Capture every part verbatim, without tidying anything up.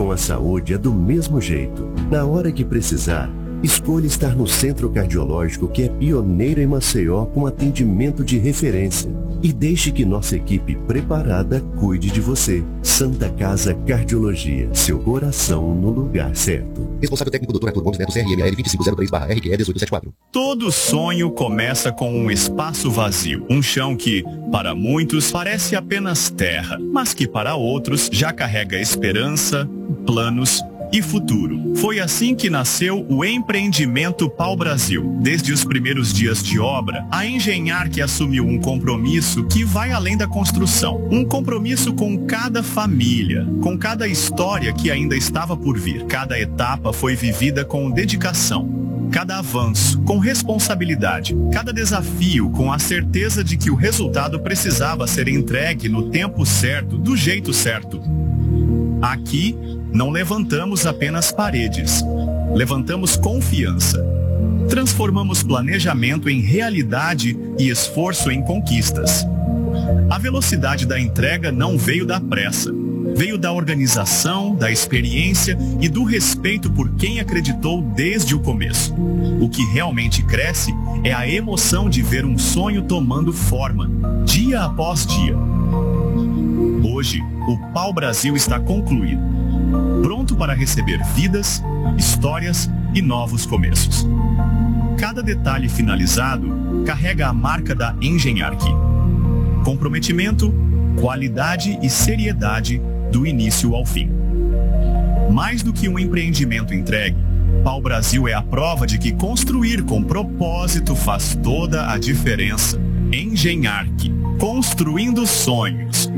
com a saúde é do mesmo jeito. Na hora que precisar, escolha estar no Centro Cardiológico, que é pioneiro em Maceió com atendimento de referência. E deixe que nossa equipe preparada cuide de você. Santa Casa Cardiologia, seu coração no lugar certo. Responsável técnico doutor Arthur Gomes Neto, C R M L vinte e cinco zero três barra R Q E dezoito setenta e quatro. Todo sonho começa com um espaço vazio. Um chão que, para muitos, parece apenas terra, mas que para outros já carrega esperança, planos e futuro. Foi assim que nasceu o empreendimento Pau Brasil. Desde os primeiros dias de obra, a Engenharc assumiu um compromisso que vai além da construção. Um compromisso com cada família, com cada história que ainda estava por vir. Cada etapa foi vivida com dedicação. Cada avanço com responsabilidade. Cada desafio com a certeza de que o resultado precisava ser entregue no tempo certo, do jeito certo. Aqui, não levantamos apenas paredes, levantamos confiança. Transformamos planejamento em realidade e esforço em conquistas. A velocidade da entrega não veio da pressa, veio da organização, da experiência e do respeito por quem acreditou desde o começo. O que realmente cresce é a emoção de ver um sonho tomando forma, dia após dia. Hoje, o Pau Brasil está concluído, pronto para receber vidas, histórias e novos começos. Cada detalhe finalizado carrega a marca da Engenharc. Comprometimento, qualidade e seriedade do início ao fim. Mais do que um empreendimento entregue, Pau Brasil é a prova de que construir com propósito faz toda a diferença. Engenharc, construindo sonhos.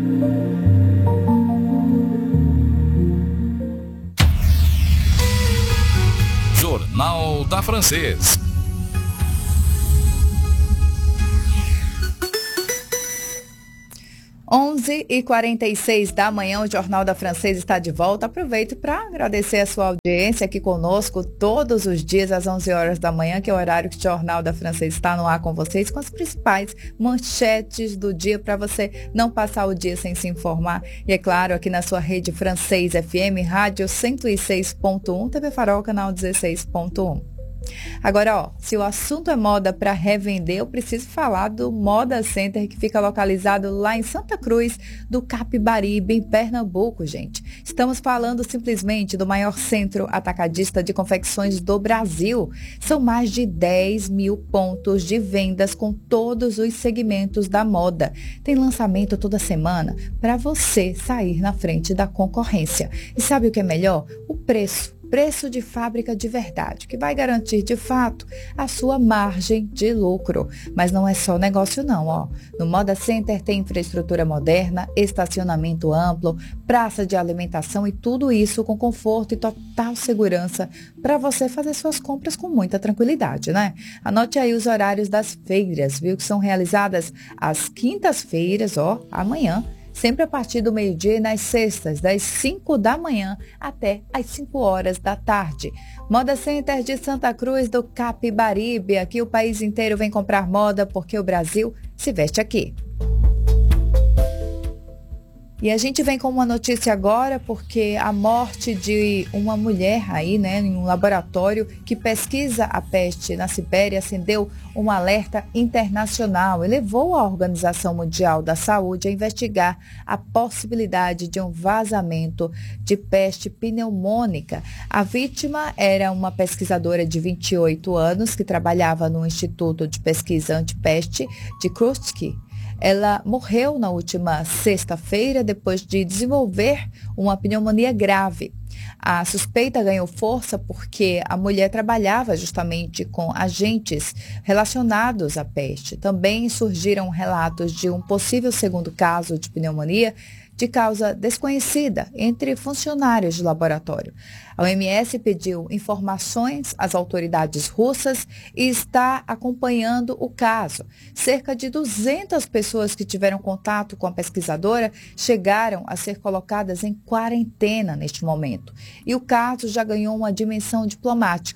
Jornal da Francês. onze e quarenta e seis da manhã, o Jornal da Francês está de volta. Aproveito para agradecer a sua audiência aqui conosco todos os dias às onze horas da manhã, que é o horário que o Jornal da Francês está no ar com vocês, com as principais manchetes do dia para você não passar o dia sem se informar. E é claro, aqui na sua rede Francês F M, rádio cento e seis ponto um, T V Farol, canal dezesseis ponto um. Agora, ó, se o assunto é moda para revender, eu preciso falar do Moda Center, que fica localizado lá em Santa Cruz do Capibaribe, em Pernambuco, gente. Estamos falando simplesmente do maior centro atacadista de confecções do Brasil. São mais de dez mil pontos de vendas com todos os segmentos da moda. Tem lançamento toda semana para você sair na frente da concorrência. E sabe o que é melhor? O preço. Preço de fábrica de verdade, que vai garantir de fato a sua margem de lucro. Mas não é só negócio não, ó. No Moda Center tem infraestrutura moderna, estacionamento amplo, praça de alimentação e tudo isso com conforto e total segurança para você fazer suas compras com muita tranquilidade, né? Anote aí os horários das feiras, viu? Que são realizadas às quintas-feiras, ó, amanhã. Sempre a partir do meio-dia e nas sextas, das cinco da manhã até as cinco horas da tarde. Moda Center de Santa Cruz do Capibaribe. Aqui o país inteiro vem comprar moda porque o Brasil se veste aqui. E a gente vem com uma notícia agora porque a morte de uma mulher aí, né, em um laboratório que pesquisa a peste na Sibéria acendeu um alerta internacional e levou a Organização Mundial da Saúde a investigar a possibilidade de um vazamento de peste pneumônica. A vítima era uma pesquisadora de vinte e oito anos que trabalhava no Instituto de Pesquisa Antipeste de Krutsk. Ela morreu na última sexta-feira depois de desenvolver uma pneumonia grave. A suspeita ganhou força porque a mulher trabalhava justamente com agentes relacionados à peste. Também surgiram relatos de um possível segundo caso de pneumonia de causa desconhecida entre funcionários de laboratório. A O M S pediu informações às autoridades russas e está acompanhando o caso. Cerca de duzentas pessoas que tiveram contato com a pesquisadora chegaram a ser colocadas em quarentena neste momento. E o caso já ganhou uma dimensão diplomática.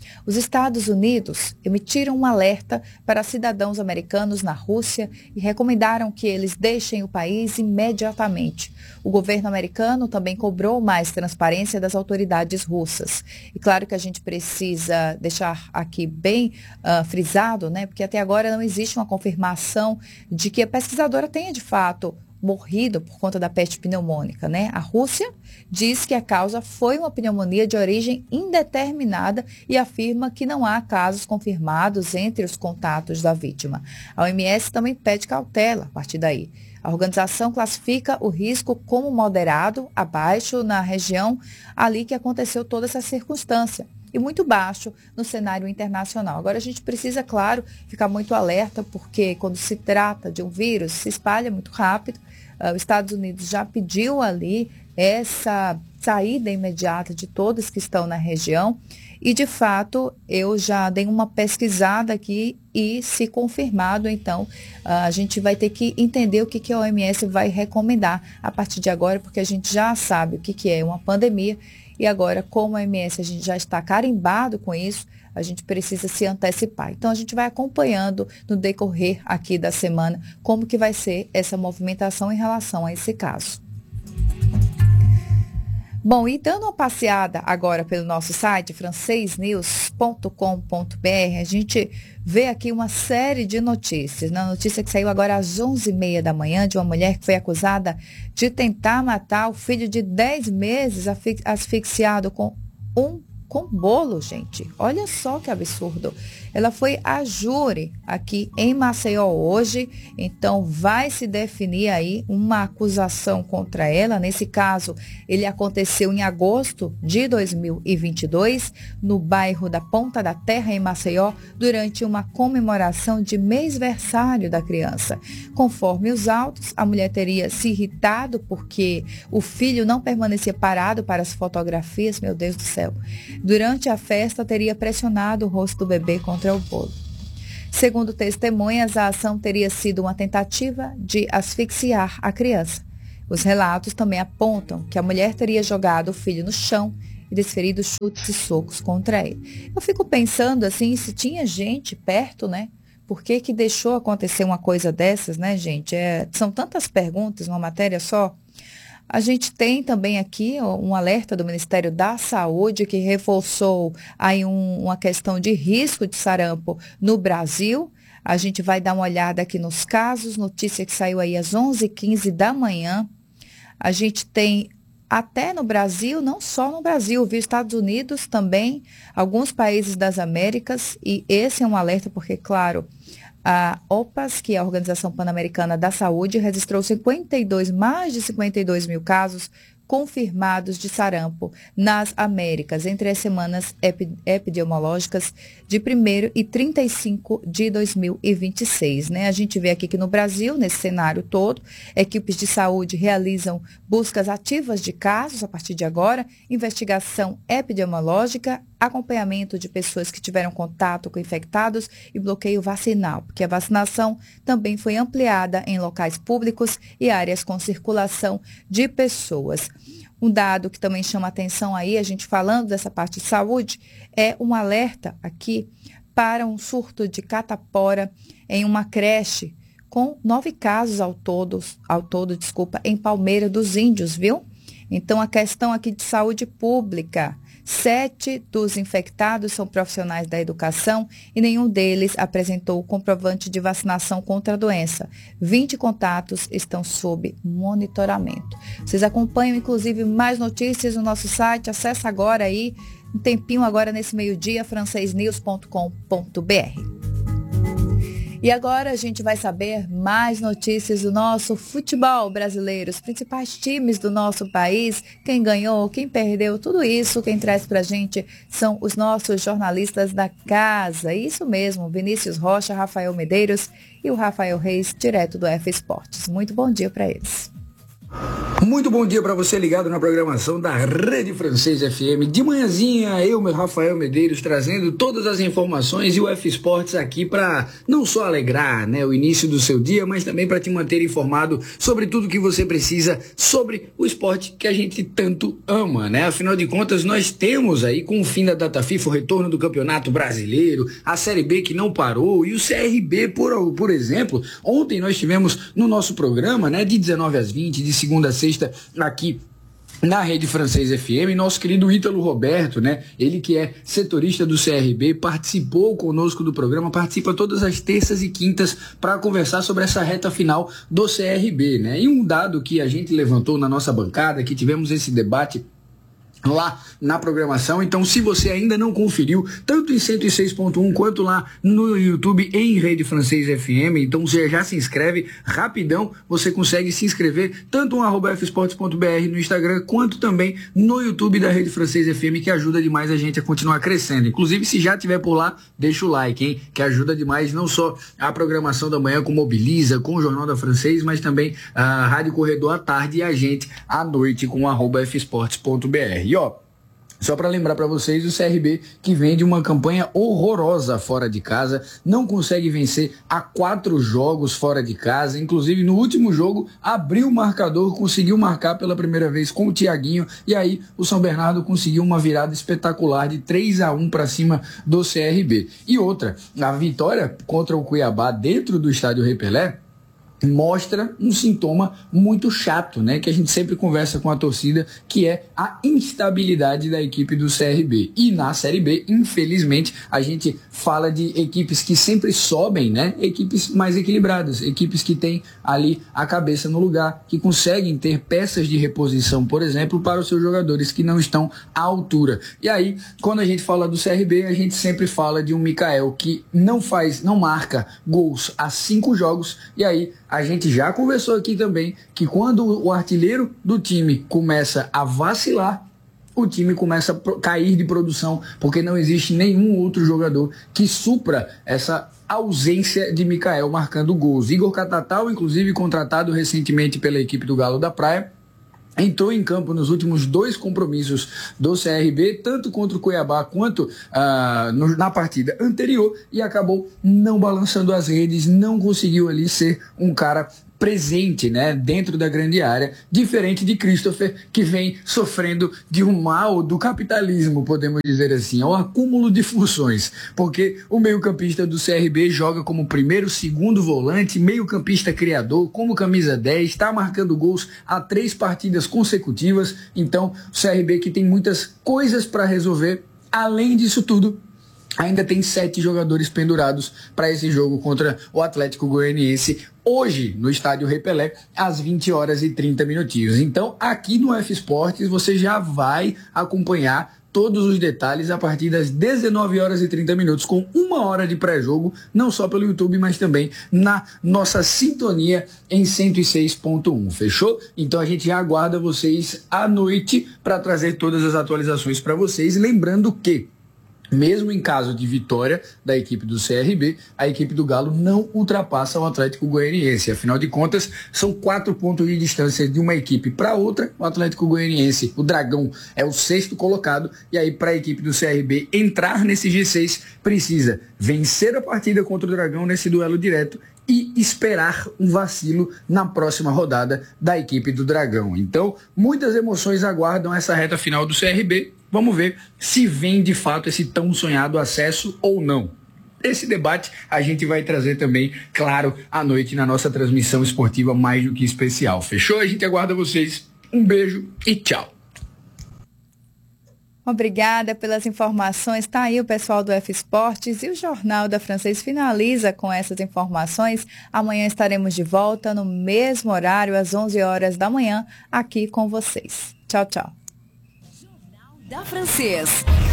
Os Estados Unidos emitiram um alerta para cidadãos americanos na Rússia e recomendaram que eles deixem o país imediatamente. O governo americano também cobrou mais transparência das autoridades russas. E claro que a gente precisa deixar aqui bem uh, frisado, né, porque até agora não existe uma confirmação de que a pesquisadora tenha de fato morrido por conta da peste pneumônica, né? A Rússia diz que a causa foi uma pneumonia de origem indeterminada e afirma que não há casos confirmados entre os contatos da vítima. A O M S também pede cautela a partir daí. A organização classifica o risco como moderado, abaixo na região ali que aconteceu toda essa circunstância, e muito baixo no cenário internacional. Agora, a gente precisa, claro, ficar muito alerta, porque quando se trata de um vírus, se espalha muito rápido. Uh, os Estados Unidos já pediu ali essa saída imediata de todos que estão na região. E, de fato, eu já dei uma pesquisada aqui e, se confirmado, então, a gente vai ter que entender o que, que a O M S vai recomendar a partir de agora, porque a gente já sabe o que, que é uma pandemia. E agora, como a O M S a gente já está carimbado com isso, a gente precisa se antecipar. Então, a gente vai acompanhando no decorrer aqui da semana como que vai ser essa movimentação em relação a esse caso. Bom, e dando uma passeada agora pelo nosso site, francês news ponto com ponto b r, a gente vê aqui uma série de notícias. Na notícia que saiu agora às onze e meia da manhã, de uma mulher que foi acusada de tentar matar o filho de dez meses asfixiado com um com bolo, gente. Olha só que absurdo. Ela foi a júri aqui em Maceió hoje, então vai se definir aí uma acusação contra ela. Nesse caso, ele aconteceu em agosto de dois mil e vinte e dois, no bairro da Ponta da Terra, em Maceió, durante uma comemoração de mêsversário da criança. Conforme os autos, a mulher teria se irritado porque o filho não permanecia parado para as fotografias, meu Deus do céu. Durante a festa, teria pressionado o rosto do bebê contra o bolo. Segundo testemunhas, a ação teria sido uma tentativa de asfixiar a criança. Os relatos também apontam que a mulher teria jogado o filho no chão e desferido chutes e socos contra ele. Eu fico pensando assim, se tinha gente perto, né? Por que que deixou acontecer uma coisa dessas, né, gente? É, são tantas perguntas numa matéria só. A gente tem também aqui um alerta do Ministério da Saúde que reforçou aí um, uma questão de risco de sarampo no Brasil. A gente vai dar uma olhada aqui nos casos, notícia que saiu aí às onze e quinze da manhã. A gente tem até no Brasil, não só no Brasil, viu? Estados Unidos também, alguns países das Américas, e esse é um alerta porque, claro, a O P A S, que é a Organização Pan-Americana da Saúde, registrou cinquenta e dois, mais de cinquenta e dois mil casos confirmados de sarampo nas Américas, entre as semanas epi- epidemiológicas de primeiro e trinta e cinco de dois mil e vinte e seis. Né? A gente vê aqui que no Brasil, nesse cenário todo, equipes de saúde realizam buscas ativas de casos a partir de agora, investigação epidemiológica, acompanhamento de pessoas que tiveram contato com infectados e bloqueio vacinal, porque a vacinação também foi ampliada em locais públicos e áreas com circulação de pessoas. Um dado que também chama atenção aí, a gente falando dessa parte de saúde, é um alerta aqui para um surto de catapora em uma creche, com nove casos ao todo, ao todo, desculpa, em Palmeira dos Índios, viu? Então, a questão aqui de saúde pública. Sete dos infectados são profissionais da educação e nenhum deles apresentou o comprovante de vacinação contra a doença. vinte contatos estão sob monitoramento. Vocês acompanham, inclusive, mais notícias no nosso site. Acesse agora aí, um tempinho agora nesse meio-dia, francês news ponto com ponto b r. E agora a gente vai saber mais notícias do nosso futebol brasileiro, os principais times do nosso país, quem ganhou, quem perdeu, tudo isso quem traz pra gente são os nossos jornalistas da casa. Isso mesmo, Vinícius Rocha, Rafael Medeiros e o Rafael Reis, direto do F Esportes. Muito bom dia para eles. Muito bom dia para você ligado na programação da Rede Francês F M. De manhãzinha, eu, meu Rafael Medeiros, trazendo todas as informações e o F Sports aqui para não só alegrar, né, o início do seu dia, mas também para te manter informado sobre tudo que você precisa sobre o esporte que a gente tanto ama, né? Afinal de contas, nós temos aí, com o fim da data FIFA, o retorno do Campeonato Brasileiro, a Série B que não parou e o C R B, por, por exemplo. Ontem nós tivemos no nosso programa, né, de dezenove às vinte, de segunda a sexta, aqui na Rede Francês F M, nosso querido Ítalo Roberto, né? Ele que é setorista do C R B, participou conosco do programa, participa todas as terças e quintas para conversar sobre essa reta final do C R B, né? E um dado que a gente levantou na nossa bancada, que tivemos esse debate lá na programação. Então, se você ainda não conferiu, tanto em cento e seis ponto um quanto lá no YouTube em Rede Francês F M, então você já se inscreve rapidão, você consegue se inscrever tanto no arroba fsports ponto br no Instagram, quanto também no YouTube da Rede Francês F M, que ajuda demais a gente a continuar crescendo. Inclusive, se já estiver por lá, deixa o like, hein, que ajuda demais não só a programação da manhã com Mobiliza, com o Jornal da Francês, mas também a Rádio Corredor à tarde e a gente à noite com arroba fsports ponto br. E ó, só para lembrar para vocês, o C R B que vem de uma campanha horrorosa fora de casa, não consegue vencer há quatro jogos fora de casa, inclusive no último jogo abriu o marcador, conseguiu marcar pela primeira vez com o Thiaguinho, e aí o São Bernardo conseguiu uma virada espetacular de três a um para cima do C R B. E outra, a vitória contra o Cuiabá dentro do estádio Rei Pelé mostra um sintoma muito chato, né, que a gente sempre conversa com a torcida, que é a instabilidade da equipe do C R B. E na Série B, infelizmente, a gente fala de equipes que sempre sobem, né, equipes mais equilibradas, equipes que têm ali a cabeça no lugar, que conseguem ter peças de reposição, por exemplo, para os seus jogadores que não estão à altura. E aí, quando a gente fala do C R B, a gente sempre fala de um Mikael que não faz, não marca gols há cinco jogos, e aí a gente já conversou aqui também que quando o artilheiro do time começa a vacilar, o time começa a cair de produção, porque não existe nenhum outro jogador que supra essa ausência de Mikael marcando gols. Igor Catatal, inclusive contratado recentemente pela equipe do Galo da Praia, entrou em campo nos últimos dois compromissos do C R B, tanto contra o Cuiabá quanto ah, no, na partida anterior, e acabou não balançando as redes, não conseguiu ali ser um cara presente, né, dentro da grande área, diferente de Christopher, que vem sofrendo de um mal do capitalismo, podemos dizer assim, é um acúmulo de funções, porque o meio-campista do C R B joga como primeiro, segundo volante, meio-campista criador, como camisa dez, está marcando gols há três partidas consecutivas. Então o C R B, que tem muitas coisas para resolver, além disso tudo, ainda tem sete jogadores pendurados para esse jogo contra o Atlético Goianiense, hoje no estádio Rei Pelé, às vinte horas e trinta minutinhos. Então, aqui no F Sports, você já vai acompanhar todos os detalhes a partir das dezenove horas e trinta minutos, com uma hora de pré-jogo, não só pelo YouTube, mas também na nossa sintonia em cento e seis ponto um, fechou? Então a gente já aguarda vocês à noite para trazer todas as atualizações para vocês, lembrando que mesmo em caso de vitória da equipe do C R B, a equipe do Galo não ultrapassa o Atlético Goianiense. Afinal de contas, são quatro pontos de distância de uma equipe para outra. O Atlético Goianiense, o Dragão, é o sexto colocado. E aí, para a equipe do C R B entrar nesse G seis, precisa vencer a partida contra o Dragão nesse duelo direto e esperar um vacilo na próxima rodada da equipe do Dragão. Então, muitas emoções aguardam essa reta final do C R B. Vamos ver se vem de fato esse tão sonhado acesso ou não. Esse debate a gente vai trazer também, claro, à noite na nossa transmissão esportiva mais do que especial. Fechou? A gente aguarda vocês. Um beijo e tchau. Obrigada pelas informações. Está aí o pessoal do F Sports, e o Jornal da Francês finaliza com essas informações. Amanhã estaremos de volta no mesmo horário, às onze horas da manhã, aqui com vocês. Tchau, tchau. Jornal da Francês.